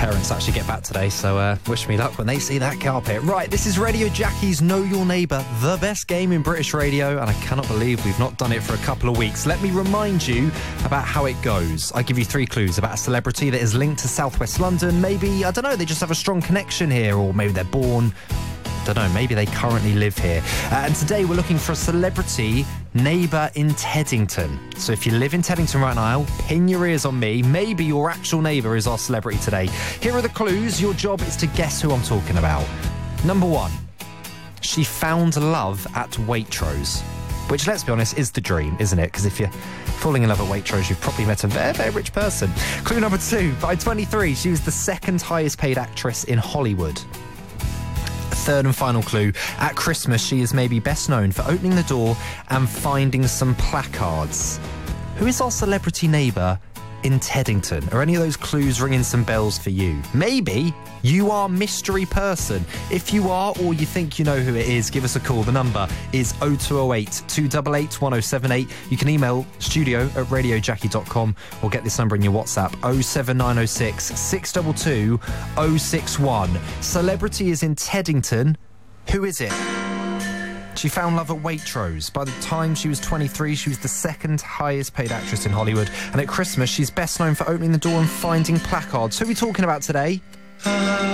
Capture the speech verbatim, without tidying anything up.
parents actually get back today, so uh, wish me luck when they see that carpet. Right, this is Radio Jackie's Know Your Neighbour, the best game in British radio, and I cannot believe we've not done it for a couple of weeks. Let me remind you about how it goes. I give you three clues about a celebrity that is linked to southwest London. Maybe, I don't know, they just have a strong connection here, or maybe they're born... I don't know, maybe they currently live here. Uh, and today we're looking for a celebrity neighbour in Teddington. So if you live in Teddington right now, pin your ears on me. Maybe your actual neighbour is our celebrity today. Here are the clues. Your job is to guess who I'm talking about. Number one, she found love at Waitrose. Which, let's be honest, is the dream, isn't it? Because if you're falling in love at Waitrose, you've probably met a very, very rich person. Clue number two, by twenty-three, she was the second highest paid actress in Hollywood. Third and final clue, at Christmas she is maybe best known for opening the door and finding some placards. Who is our celebrity neighbour in Teddington? Are any of those clues ringing some bells for you? Maybe you are mystery person. If you are, or you think you know who it is, give us a call. The number is oh two oh eight, two eight eight, one oh seven eight. You can email studio at radio jackie dot com or get this number in your WhatsApp, oh seven nine oh six, six two two, oh six one. Celebrity is in Teddington. Who is it? She found love at Waitrose. By the time she was twenty-three, she was the second highest paid actress in Hollywood. And at Christmas, she's best known for opening the door and finding placards. Who are we talking about today?